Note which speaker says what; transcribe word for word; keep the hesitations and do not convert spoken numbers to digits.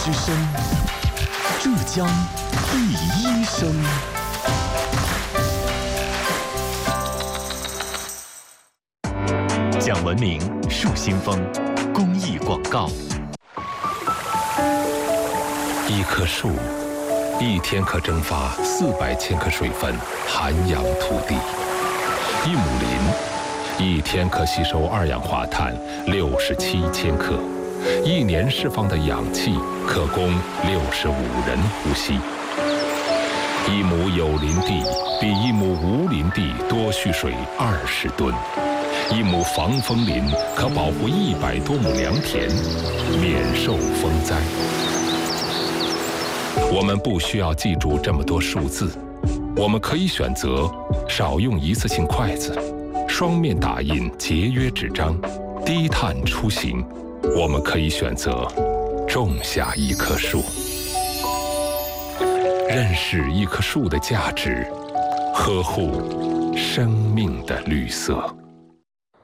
Speaker 1: 之声，浙江第一声。讲文明树新风公益广告。
Speaker 2: 一棵树一天可蒸发四百千克水分，涵养土地；一亩林一天可吸收二氧化碳六十七千克，一年释放的氧气可供六十五人呼吸。一亩有林地比一亩无林地多蓄水二十吨。一亩防风林可保护一百多亩良田，免受风灾。我们不需要记住这么多数字，我们可以选择少用一次性筷子，双面打印节约纸张，低碳出行。我们可以选择种下一棵树，认识一棵树的价值，呵护生命的绿色。